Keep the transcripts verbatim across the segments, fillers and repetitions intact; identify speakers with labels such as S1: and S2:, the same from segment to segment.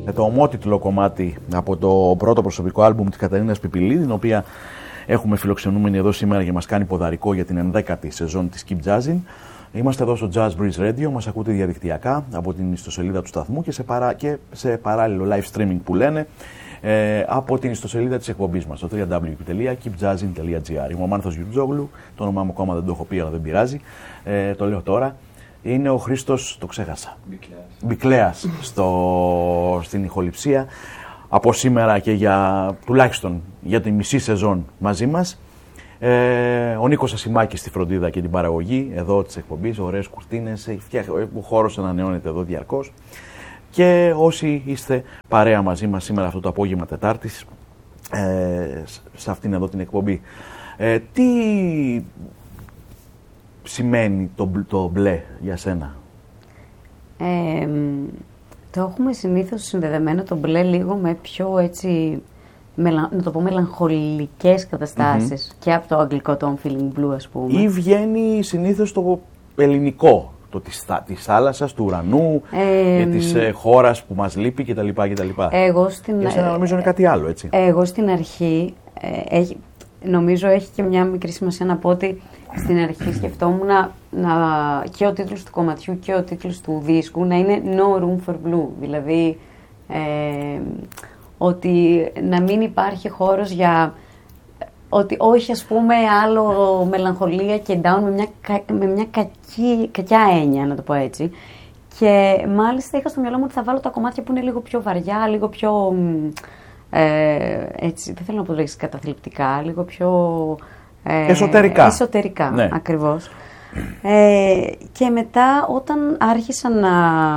S1: με το ομότιτλο κομμάτι από το πρώτο προσωπικό άλμπουμ της Κατερίνας Πιπιλίδη, την οποία έχουμε φιλοξενούμενη εδώ σήμερα για να μας κάνει ποδαρικό για την ενδέκατη σεζόν της Keep Jazzin. Είμαστε εδώ στο Jazz Breeze Radio, μας ακούτε διαδικτυακά από την ιστοσελίδα του σταθμού και σε, παρά, και σε παράλληλο live streaming που λένε ε, από την ιστοσελίδα της εκπομπής μας, στο double-u double-u double-u τελεία keep jazzin τελεία gr. Είμαι ο Μάνθος Γιουρτζόγλου, το όνομά μου ακόμα δεν το έχω πει, αλλά δεν πειράζει, ε, το λέω τώρα. Είναι ο Χρήστος, το ξέχασα, Μπικλέας στο, στην ηχοληψία. Από σήμερα και για τουλάχιστον για τη μισή σεζόν μαζί μας. Ε, ο Νίκος Ασημάκης στη φροντίδα και την παραγωγή εδώ της εκπομπής, ωραίες κουρτίνες, ο χώρος ανανεώνεται εδώ διαρκώς. Και όσοι είστε παρέα μαζί μας σήμερα αυτό το απόγευμα Τετάρτης, ε, σε αυτήν εδώ την εκπομπή, ε, τι σημαίνει το, το μπλε για σένα?
S2: Ε, το έχουμε συνήθως συνδεδεμένο το μπλε λίγο με πιο έτσι, μελα, να το πω, μελαγχολικές καταστάσεις, mm-hmm. και από το αγγλικό το I'm feeling blue, ας πούμε.
S1: Ή βγαίνει συνήθως το ελληνικό, το της, της θάλασσας, του ουρανού, ε, της ε, χώρας που μας λείπει κτλ. κτλ. Εγώ στην... Για σένα νομίζω είναι κάτι άλλο, έτσι.
S2: Εγώ στην αρχή, ε, έχει, νομίζω έχει και μια μικρή σημασία να πω ότι στην αρχή σκεφτόμουν να, να, και ο τίτλος του κομματιού και ο τίτλος του δίσκου να είναι No Room for Blue, δηλαδή ε, ότι να μην υπάρχει χώρος για, ότι όχι ας πούμε άλλο μελαγχολία και down με μια, με μια κακή, κακιά έννοια, να το πω έτσι. Και μάλιστα είχα στο μυαλό μου ότι θα βάλω τα κομμάτια που είναι λίγο πιο βαριά, λίγο πιο, ε, έτσι, δεν θέλω να πω λέξεις καταθλιπτικά, λίγο πιο...
S1: Ε, εσωτερικά.
S2: Εσωτερικά, ναι. Ακριβώς. Ε, και μετά όταν άρχισα να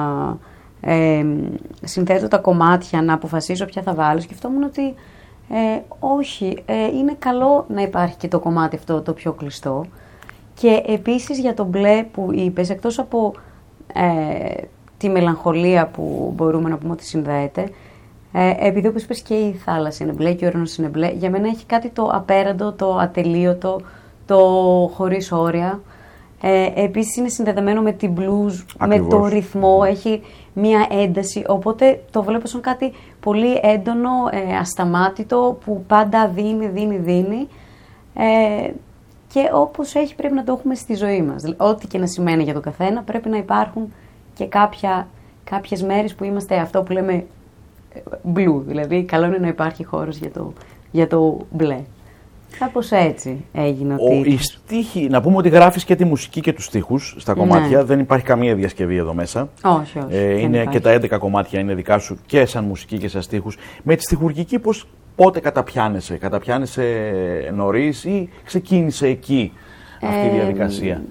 S2: ε, συνθέτω τα κομμάτια, να αποφασίσω ποια θα βάλω, σκεφτόμουν ότι ε, όχι, ε, είναι καλό να υπάρχει και το κομμάτι αυτό το πιο κλειστό. Και επίσης για το μπλε που είπες, εκτός από ε, τη μελαγχολία που μπορούμε να πούμε ότι συνδέεται, Ε, επειδή όπως είπες και η θάλασσα είναι μπλε και ο ουρανός είναι μπλε, για μένα έχει κάτι το απέραντο, το ατελείωτο, το χωρίς όρια. Ε, επίσης είναι συνδεδεμένο με την blues, ακριβώς, με το ρυθμό, έχει μία ένταση, οπότε το βλέπω σαν κάτι πολύ έντονο, ε, ασταμάτητο, που πάντα δίνει, δίνει, δίνει. Ε, και όπως έχει πρέπει να το έχουμε στη ζωή μας. Ό,τι και να σημαίνει για τον καθένα, πρέπει να υπάρχουν και κάποια, κάποιες μέρες που είμαστε αυτό που λέμε blue, δηλαδή καλό είναι να υπάρχει χώρος για το, για το μπλε. Κάπως έτσι έγινε ο
S1: η στίχη, να πούμε ότι γράφεις και τη μουσική και τους στίχους στα κομμάτια, ναι. Δεν υπάρχει καμία διασκευή εδώ μέσα.
S2: Όχι, όχι.
S1: Ε, είναι και τα έντεκα κομμάτια είναι δικά σου και σαν μουσική και σαν στίχους. Με τη στιχουργική πώς, πότε καταπιάνεσαι, καταπιάνεσαι νωρίς ή ξεκίνησε εκεί αυτή ε, η διαδικασία?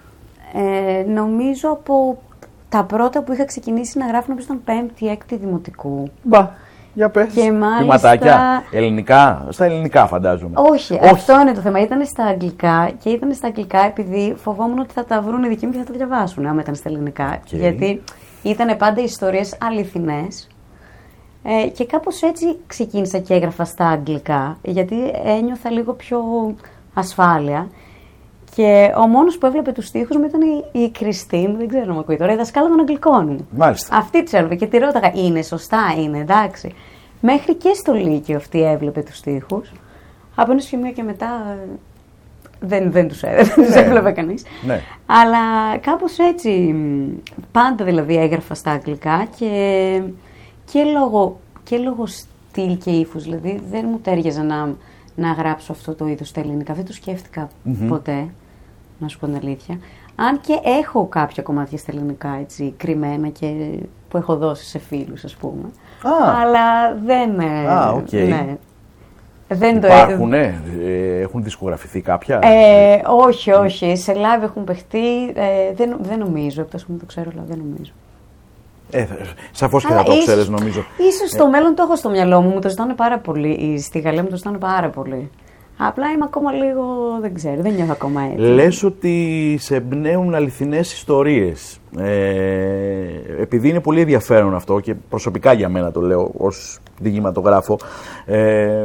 S2: Ε, νομίζω από τα πρώτα που είχα ξεκινήσει να γράφω, νομίζω ήταν πέμπτη έκτη δημοτικού. Μπα,
S1: για πες.
S2: Και μάλιστα...
S1: Ποιηματάκια, ελληνικά, στα ελληνικά φαντάζομαι.
S2: Όχι, Όχι, αυτό είναι το θέμα. Ήταν στα αγγλικά και ήταν στα αγγλικά επειδή φοβόμουν ότι θα τα βρουν οι δικοί μου και θα τα διαβάσουν άμα ήταν στα ελληνικά. Okay. Γιατί ήταν πάντα ιστορίες αληθινές. Ε, και κάπως έτσι ξεκίνησα και έγραφα στα αγγλικά, γιατί ένιωθα λίγο πιο ασφάλεια. Και ο μόνος που έβλεπε τους στίχους μου ήταν η, η Κριστίν, δεν ξέρω να μου ακούει τώρα, η δασκάλα των Αγγλικών.
S1: Μάλιστα.
S2: Αυτή τους έβλεπε και τη ρώταγα, είναι σωστά, είναι εντάξει. Μέχρι και στο Λύκειο αυτή έβλεπε τους στίχους. Από ένα σημείο και μετά δεν, δεν τους έβλεπε, ναι. έβλεπε κανείς.
S1: Ναι.
S2: Αλλά κάπως έτσι, πάντα δηλαδή έγραφα στα αγγλικά και, και, λόγω, και λόγω στυλ και ύφους, δηλαδή δεν μου τέριαζε να, να γράψω αυτό το είδος στα ελληνικά. Δεν το σκέφτηκα mm-hmm. ποτέ, να σου πω την αλήθεια. Αν και έχω κάποια κομμάτια στα ελληνικά έτσι, κρυμμένα και που έχω δώσει σε φίλους, ας πούμε. Ah. Αλλά δεν...
S1: Ah, okay.
S2: ναι. Δεν
S1: Υπάρχουν, το... ε, έχουν δισκογραφηθεί κάποια.
S2: Ε, όχι, όχι. Σε live έχουν παιχτεί. Ε, δεν, δεν νομίζω, εκτός που το ξέρω, αλλά δεν νομίζω.
S1: Ε, σαφώς και θα το ξέρεις, νομίζω.
S2: Ίσως στο ε. μέλλον το έχω στο μυαλό μου, μου το ζητάνε πάρα πολύ. Στη Γαλλία μου το ζητάνε πάρα πολύ. Απλά είμαι ακόμα λίγο, δεν ξέρω, δεν νιώθω ακόμα έτσι.
S1: Λες ότι σε εμπνέουν αληθινές ιστορίες. Ε, επειδή είναι πολύ ενδιαφέρον αυτό και προσωπικά για μένα το λέω ως διηγηματογράφο, ε,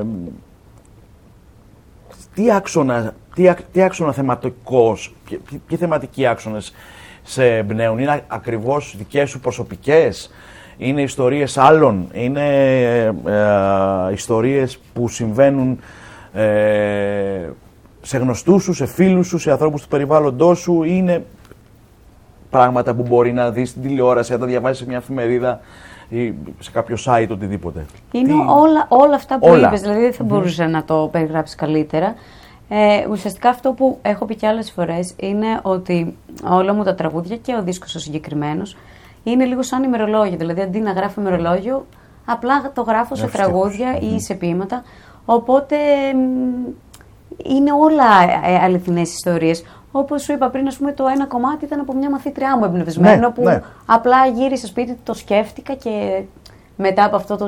S1: τι άξονα, τι, τι άξονα θεματικός, ποιοι θεματικοί άξονες σε εμπνέουν, είναι ακριβώς δικές σου προσωπικές, είναι ιστορίες άλλων, είναι ε, ε, ιστορίες που συμβαίνουν ε, σε γνωστούς σου, σε φίλους σου, σε ανθρώπους του περιβάλλοντός σου, είναι πράγματα που μπορεί να δεις στην τηλεόραση, να τα διαβάσεις σε μια εφημερίδα ή σε κάποιο site, οτιδήποτε.
S2: Είναι
S1: Τι...
S2: όλα, όλα αυτά που
S1: όλα.
S2: είπες, δηλαδή δεν θα μπορούσε mm-hmm. να το περιγράψεις καλύτερα. Ε, ουσιαστικά αυτό που έχω πει και άλλες φορές είναι ότι όλα μου τα τραγούδια και ο δίσκος ο συγκεκριμένος είναι λίγο σαν ημερολόγιο. Δηλαδή αντί να γράφω ημερολόγιο, απλά το γράφω σε
S1: Ευτυχώς.
S2: τραγούδια mm-hmm. ή σε ποίηματα. Οπότε είναι όλα αληθινές ιστορίες. Όπως σου είπα πριν, ας πούμε, το ένα κομμάτι ήταν από μια μαθήτριά μου εμπνευσμένο, ναι, που ναι. απλά γύρισα σπίτι, το σκέφτηκα και μετά από αυτό το